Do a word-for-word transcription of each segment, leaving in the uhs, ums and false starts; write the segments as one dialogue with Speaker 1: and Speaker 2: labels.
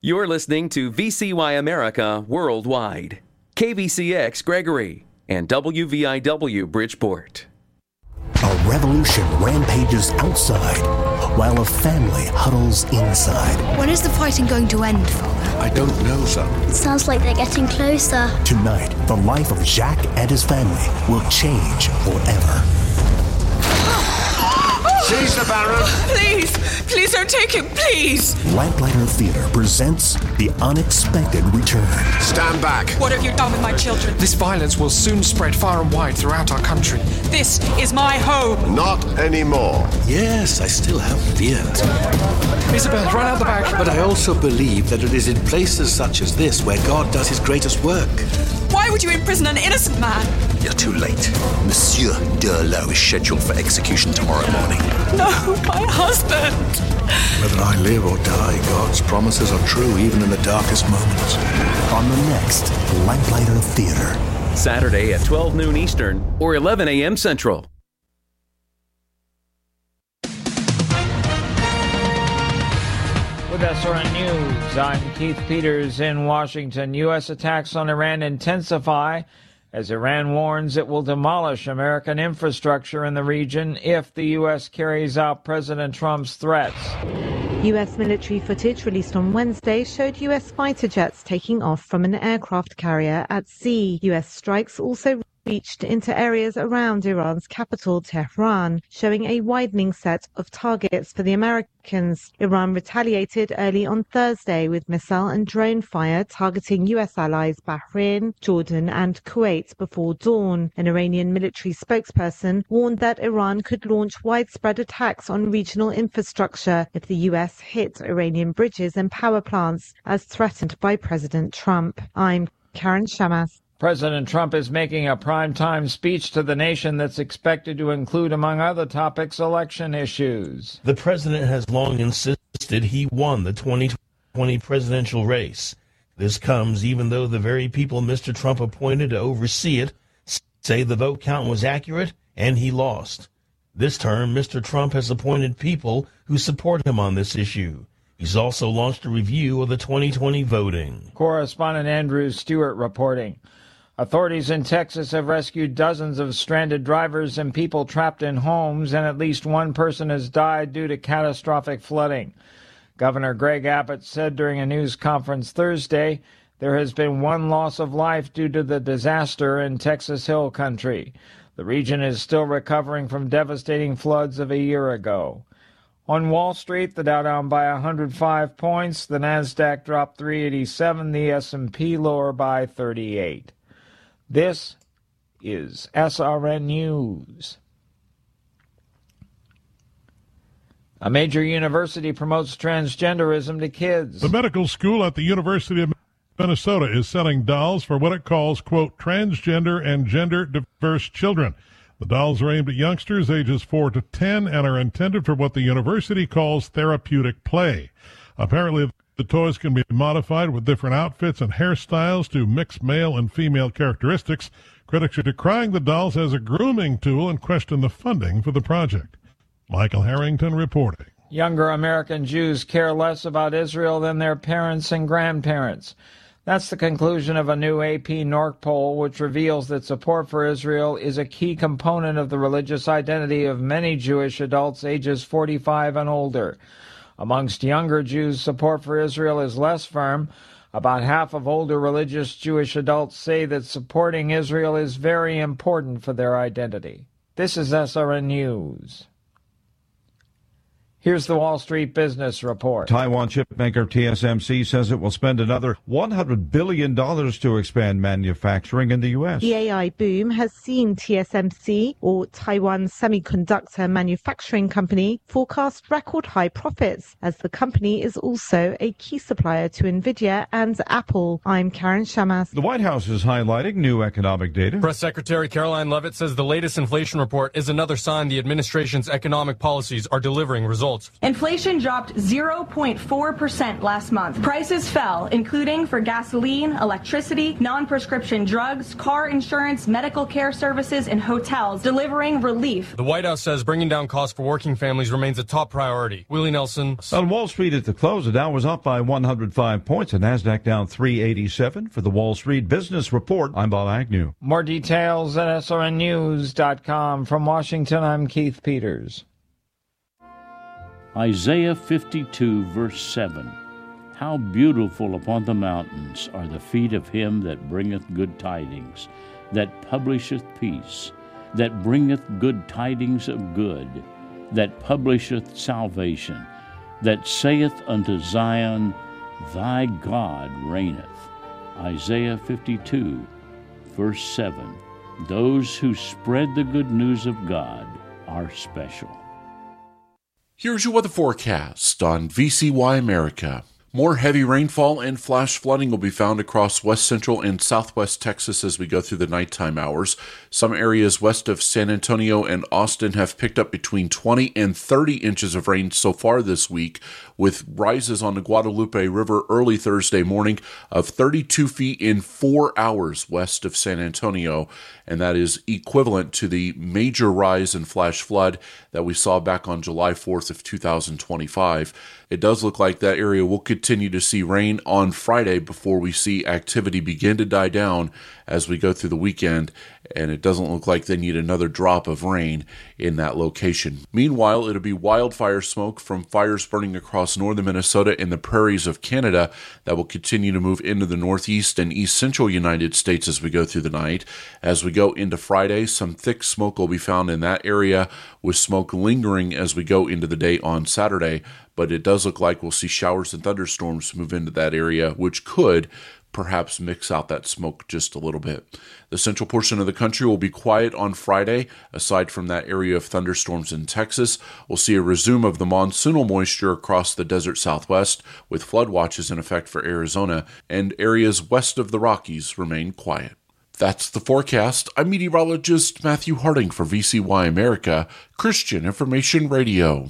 Speaker 1: You're listening to V C Y America Worldwide, K V C X Gregory, and W V I W Bridgeport.
Speaker 2: A revolution rampages outside, while a family huddles inside.
Speaker 3: When is the fighting going to end, Father?
Speaker 4: I don't know, son.
Speaker 5: It sounds like they're getting closer.
Speaker 2: Tonight, the life of Jacques and his family will change forever.
Speaker 4: Seize the Baron!
Speaker 6: Please! Please don't take him, please!
Speaker 2: Lamplighter Theater presents The Unexpected Return.
Speaker 4: Stand back!
Speaker 6: What have you done with my children?
Speaker 7: This violence will soon spread far and wide throughout our country.
Speaker 6: This is my home!
Speaker 4: Not anymore.
Speaker 8: Yes, I still have fear.
Speaker 7: Isabel, run out the back!
Speaker 8: But I also believe that it is in places such as this where God does his greatest work.
Speaker 6: Why would you imprison an innocent man?
Speaker 8: You're too late. Monsieur Durlot is scheduled for execution tomorrow morning.
Speaker 6: No, my husband!
Speaker 8: Whether I live or die, God's promises are true even in the darkest moments.
Speaker 2: On the next Lamplighter Theater.
Speaker 1: Saturday at twelve noon Eastern or eleven a.m. Central.
Speaker 9: With S R N News, I'm Keith Peters in Washington. U S attacks on Iran intensify as Iran warns it will demolish American infrastructure in the region if the U S carries out President Trump's threats.
Speaker 10: U S military footage released on Wednesday showed U S fighter jets taking off from an aircraft carrier at sea. U S strikes also reached into areas around Iran's capital, Tehran, showing a widening set of targets for the Americans. Iran retaliated early on Thursday with missile and drone fire targeting U S allies Bahrain, Jordan and Kuwait before dawn. An Iranian military spokesperson warned that Iran could launch widespread attacks on regional infrastructure if the U S hit Iranian bridges and power plants as threatened by President Trump. I'm Karen Shamas.
Speaker 9: President Trump is making a primetime speech to the nation that's expected to include, among other topics, election issues.
Speaker 11: The president has long insisted he won the twenty twenty presidential race. This comes even though the very people Mister Trump appointed to oversee it say the vote count was accurate and he lost. This term, Mister Trump has appointed people who support him on this issue. He's also launched a review of the twenty twenty voting.
Speaker 9: Correspondent Andrew Stewart reporting. Authorities in Texas have rescued dozens of stranded drivers and people trapped in homes, and at least one person has died due to catastrophic flooding. Governor Greg Abbott said during a news conference Thursday there has been one loss of life due to the disaster in Texas Hill Country. The region is still recovering from devastating floods of a year ago. On Wall Street, the Dow down by one hundred five points, the Nasdaq dropped three eighty-seven, the S and P lower by thirty-eight. This is S R N News. A major university promotes transgenderism to kids.
Speaker 12: The medical school at the University of Minnesota is selling dolls for what it calls, quote, transgender and gender diverse children. The dolls are aimed at youngsters ages four to ten and are intended for what the university calls therapeutic play. Apparently, the toys can be modified with different outfits and hairstyles to mix male and female characteristics. Critics are decrying the dolls as a grooming tool and question the funding for the project. Michael Harrington reporting.
Speaker 9: Younger American Jews care less about Israel than their parents and grandparents. That's the conclusion of a new A P N O R C poll, which reveals that support for Israel is a key component of the religious identity of many Jewish adults ages forty-five and older. Amongst younger Jews, support for Israel is less firm. About half of older religious Jewish adults say that supporting Israel is very important for their identity. This is S R N News. Here's the Wall Street Business Report.
Speaker 13: Taiwan chipmaker T S M C says it will spend another one hundred billion dollars to expand manufacturing in the U S.
Speaker 10: The A I boom has seen T S M C, or Taiwan Semiconductor Manufacturing Company, forecast record high profits, as the company is also a key supplier to NVIDIA and Apple. I'm Karen Shamas.
Speaker 13: The White House is highlighting new economic data.
Speaker 14: Press Secretary Caroline Leavitt says the latest inflation report is another sign the administration's economic policies are delivering results. results.
Speaker 15: Inflation dropped zero point four percent last month. Prices fell, including for gasoline, electricity, non-prescription drugs, car insurance, medical care services, and hotels, delivering relief.
Speaker 14: The White House says bringing down costs for working families remains a top priority. Willie Nelson.
Speaker 13: On Wall Street at the close, the Dow was up by one hundred five points and NASDAQ down three eighty-seven. For the Wall Street Business Report, I'm Bob Agnew.
Speaker 9: More details at S R N news dot com. From Washington, I'm Keith Peters.
Speaker 16: Isaiah fifty-two, verse seven. How beautiful upon the mountains are the feet of him that bringeth good tidings, that publisheth peace, that bringeth good tidings of good, that publisheth salvation, that saith unto Zion, Thy God reigneth. Isaiah fifty-two, verse seven. Those who spread the good news of God are special.
Speaker 17: Here's your weather forecast on V C Y America. More heavy rainfall and flash flooding will be found across west central and southwest Texas as we go through the nighttime hours. Some areas west of San Antonio and Austin have picked up between twenty and thirty inches of rain so far this week, with rises on the Guadalupe River early Thursday morning of thirty-two feet in four hours west of San Antonio, and that is equivalent to the major rise in flash flood that we saw back on July fourth of two thousand twenty-five. It does look like that area will continue to see rain on Friday before we see activity begin to die down as we go through the weekend, and it doesn't look like they need another drop of rain in that location. Meanwhile, it'll be wildfire smoke from fires burning across northern Minnesota and the prairies of Canada that will continue to move into the northeast and east central United States as we go through the night. As we go into Friday, some thick smoke will be found in that area, with smoke lingering as we go into the day on Saturday, but it does look like we'll see showers and thunderstorms move into that area, which could perhaps mix out that smoke just a little bit. The central portion of the country will be quiet on Friday. Aside from that area of thunderstorms in Texas, we'll see a resume of the monsoonal moisture across the desert southwest, with flood watches in effect for Arizona, and areas west of the Rockies remain quiet. That's the forecast. I'm meteorologist Matthew Harding for V C Y America, Christian Information Radio.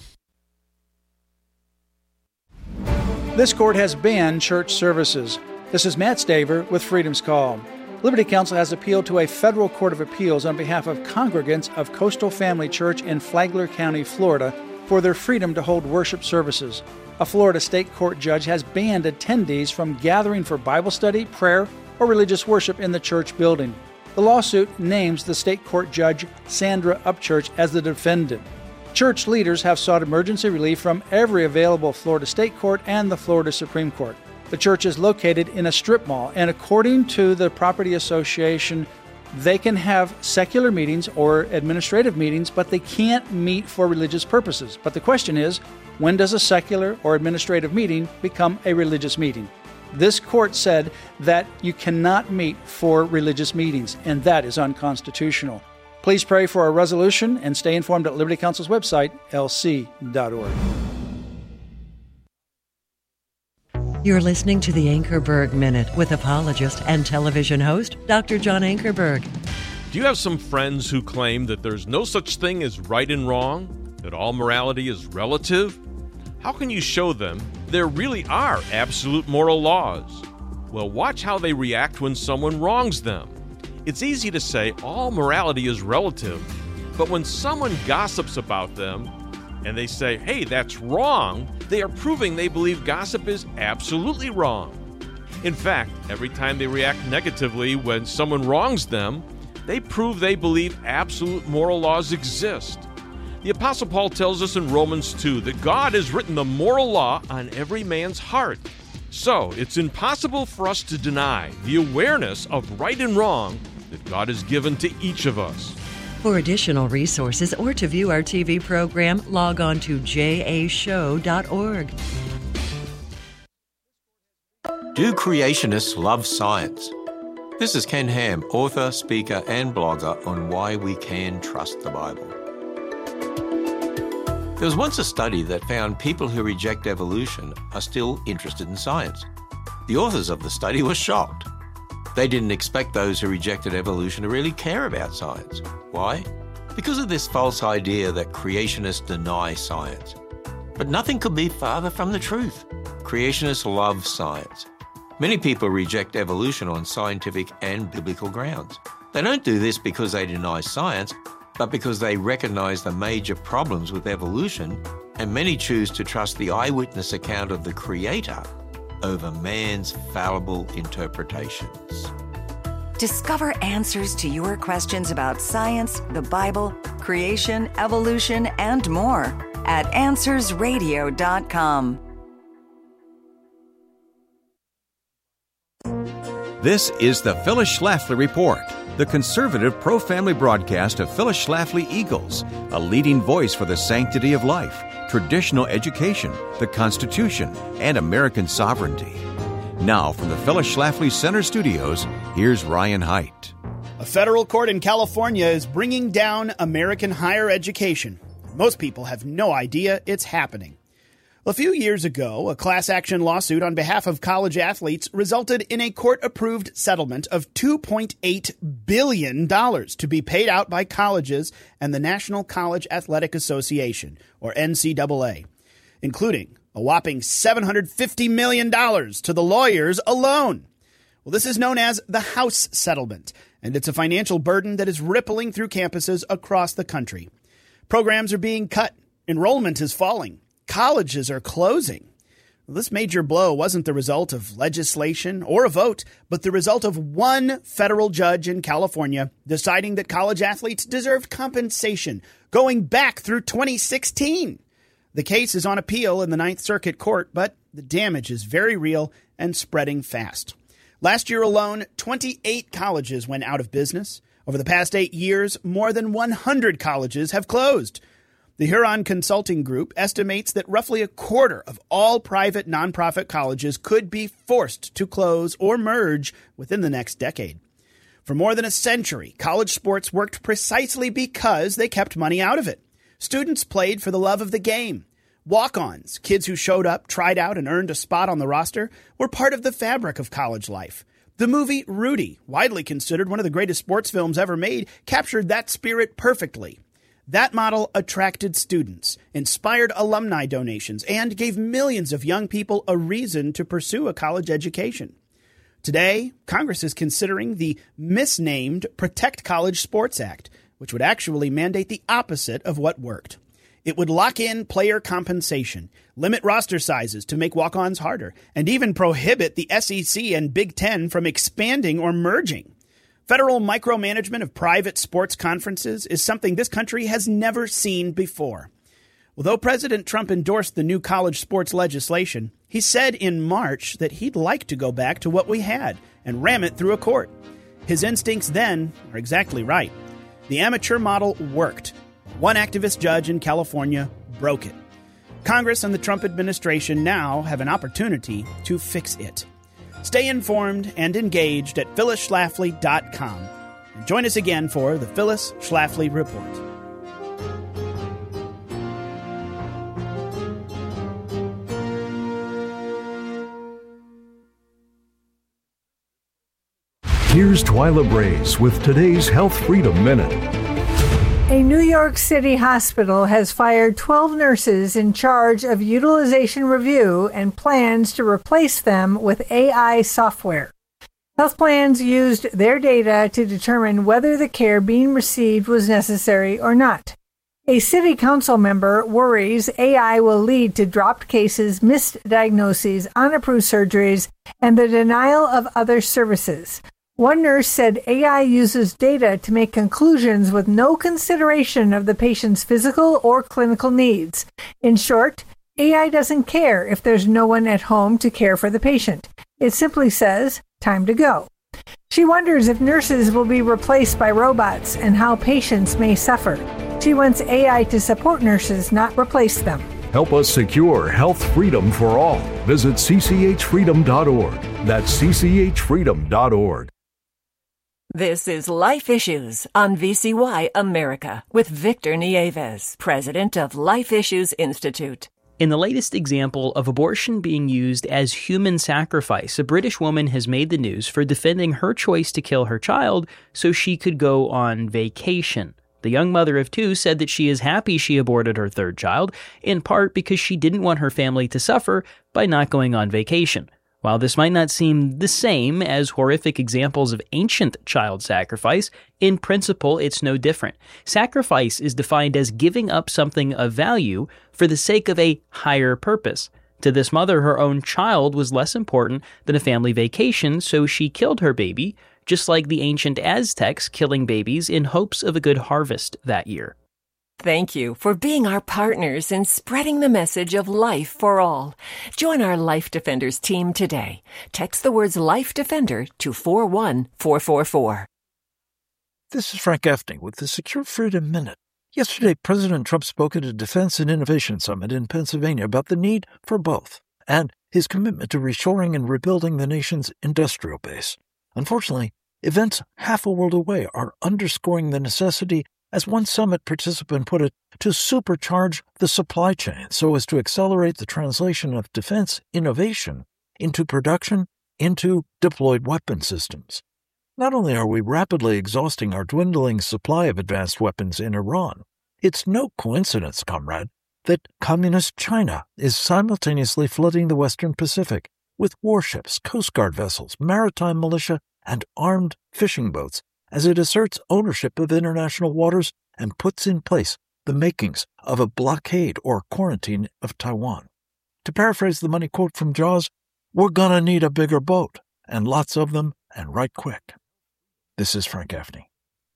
Speaker 18: This court has banned church services. This is Matt Staver with Freedom's Call. Liberty Counsel has appealed to a federal court of appeals on behalf of congregants of Coastal Family Church in Flagler County, Florida, for their freedom to hold worship services. A Florida state court judge has banned attendees from gathering for Bible study, prayer, or religious worship in the church building. The lawsuit names the state court judge Sandra Upchurch as the defendant. Church leaders have sought emergency relief from every available Florida state court and the Florida Supreme Court. The church is located in a strip mall, and according to the Property Association, they can have secular meetings or administrative meetings, but they can't meet for religious purposes. But the question is, when does a secular or administrative meeting become a religious meeting? This court said that you cannot meet for religious meetings, and that is unconstitutional. Please pray for a resolution and stay informed at Liberty Counsel's website, L C dot org.
Speaker 19: You're listening to the Ankerberg Minute with apologist and television host, Doctor John Ankerberg.
Speaker 20: Do you have some friends who claim that there's no such thing as right and wrong, that all morality is relative? How can you show them there really are absolute moral laws? Well, watch how they react when someone wrongs them. It's easy to say all morality is relative, but when someone gossips about them and they say, hey, that's wrong, they are proving they believe gossip is absolutely wrong. In fact, every time they react negatively when someone wrongs them, they prove they believe absolute moral laws exist. The Apostle Paul tells us in Romans two that God has written the moral law on every man's heart. So, it's impossible for us to deny the awareness of right and wrong that God has given to each of us.
Speaker 19: For additional resources or to view our T V program, log on to j a show dot org.
Speaker 21: Do creationists love science? This is Ken Ham, author, speaker, and blogger on why we can trust the Bible. There was once a study that found people who reject evolution are still interested in science. The authors of the study were shocked. They didn't expect those who rejected evolution to really care about science. Why? Because of this false idea that creationists deny science. But nothing could be farther from the truth. Creationists love science. Many people reject evolution on scientific and biblical grounds. They don't do this because they deny science, but because they recognize the major problems with evolution, and many choose to trust the eyewitness account of the Creator over man's fallible interpretations.
Speaker 3: Discover answers to your questions about science, the Bible, creation, evolution, and more at answers radio dot com.
Speaker 22: This is the Phyllis Schlafly Report, the conservative pro-family broadcast of Phyllis Schlafly Eagles, a leading voice for the sanctity of life, traditional education, the Constitution, and American sovereignty. Now, from the Phyllis Schlafly Center Studios, here's Ryan Haidt.
Speaker 23: A federal court in California is bringing down American higher education. Most people have no idea it's happening. A few years ago, a class action lawsuit on behalf of college athletes resulted in a court-approved settlement of two point eight billion dollars to be paid out by colleges and the National College Athletic Association, or N C double A, including a whopping seven hundred fifty million dollars to the lawyers alone. Well, this is known as the House Settlement, and it's a financial burden that is rippling through campuses across the country. Programs are being cut. Enrollment is falling. Colleges are closing. Well, this major blow wasn't the result of legislation or a vote, but the result of one federal judge in California deciding that college athletes deserved compensation going back through twenty sixteen. The case is on appeal in the Ninth Circuit Court, but the damage is very real and spreading fast. Last year alone, twenty-eight colleges went out of business. Over the past eight years, more than one hundred colleges have closed. The Huron Consulting Group estimates that roughly a quarter of all private nonprofit colleges could be forced to close or merge within the next decade. For more than a century, college sports worked precisely because they kept money out of it. Students played for the love of the game. Walk-ons, kids who showed up, tried out, and earned a spot on the roster, were part of the fabric of college life. The movie Rudy, widely considered one of the greatest sports films ever made, captured that spirit perfectly. That model attracted students, inspired alumni donations, and gave millions of young people a reason to pursue a college education. Today, Congress is considering the misnamed Protect College Sports Act, which would actually mandate the opposite of what worked. It would lock in player compensation, limit roster sizes to make walk-ons harder, and even prohibit the S E C and Big Ten from expanding or merging. Federal micromanagement of private sports conferences is something this country has never seen before. Although President Trump endorsed the new college sports legislation, he said in March that he'd like to go back to what we had and ram it through a court. His instincts then are exactly right. The amateur model worked. One activist judge in California broke it. Congress and the Trump administration now have an opportunity to fix it. Stay informed and engaged at phyllis schlafly dot com. And join us again for the Phyllis Schlafly Report.
Speaker 2: Here's Twyla Brace with today's Health Freedom Minute.
Speaker 24: A New York City hospital has fired twelve nurses in charge of utilization review and plans to replace them with A I software. Health plans used their data to determine whether the care being received was necessary or not. A city council member worries A I will lead to dropped cases, missed diagnoses, unapproved surgeries, and the denial of other services. One nurse said A I uses data to make conclusions with no consideration of the patient's physical or clinical needs. In short, A I doesn't care if there's no one at home to care for the patient. It simply says, time to go. She wonders if nurses will be replaced by robots and how patients may suffer. She wants A I to support nurses, not replace them.
Speaker 2: Help us secure health freedom for all. Visit c c h freedom dot org. That's c c h freedom dot org.
Speaker 19: This is Life Issues on V C Y America with Victor Nieves, president of Life Issues Institute.
Speaker 25: In the latest example of abortion being used as human sacrifice, a British woman has made the news for defending her choice to kill her child so she could go on vacation. The young mother of two said that she is happy she aborted her third child, in part because she didn't want her family to suffer by not going on vacation. While this might not seem the same as horrific examples of ancient child sacrifice, in principle it's no different. Sacrifice is defined as giving up something of value for the sake of a higher purpose. To this mother, her own child was less important than a family vacation, so she killed her baby, just like the ancient Aztecs killing babies in hopes of a good harvest that year.
Speaker 19: Thank you for being our partners in spreading the message of life for all. Join our Life Defenders team today. Text the words Life Defender to four one four four four.
Speaker 4: This is Frank Gaffney with the Secure Freedom Minute. Yesterday, President Trump spoke at a Defense and Innovation Summit in Pennsylvania about the need for both and his commitment to reshoring and rebuilding the nation's industrial base. Unfortunately, events half a world away are underscoring the necessity, as one summit participant put it, to supercharge the supply chain so as to accelerate the translation of defense innovation into production, into deployed weapon systems. Not only are we rapidly exhausting our dwindling supply of advanced weapons in Iran, it's no coincidence, comrade, that communist China is simultaneously flooding the Western Pacific with warships, Coast Guard vessels, maritime militia, and armed fishing boats as it asserts ownership of international waters and puts in place the makings of a blockade or quarantine of Taiwan. To paraphrase the money quote from Jaws, we're gonna need a bigger boat, and lots of them, and right quick. This is Frank Gaffney.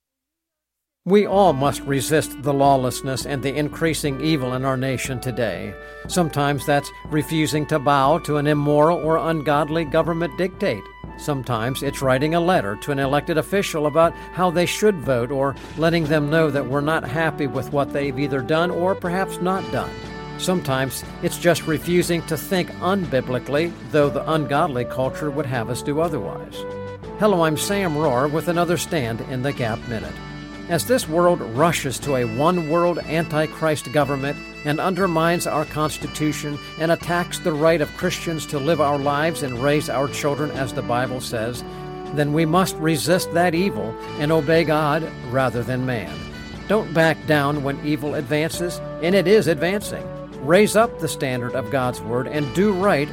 Speaker 5: We all must resist the lawlessness and the increasing evil in our nation today. Sometimes that's refusing to bow to an immoral or ungodly government dictate. Sometimes it's writing a letter to an elected official about how they should vote, or letting them know that we're not happy with what they've either done or perhaps not done. Sometimes it's just refusing to think unbiblically, though the ungodly culture would have us do otherwise. Hello, I'm Sam Rohr with another Stand in the Gap Minute. As this world rushes to a one-world antichrist government and undermines our Constitution and attacks the right of Christians to live our lives and raise our children as the Bible says, then we must resist that evil and obey God rather than man. Don't back down when evil advances, and it is advancing. Raise up the standard of God's Word and do right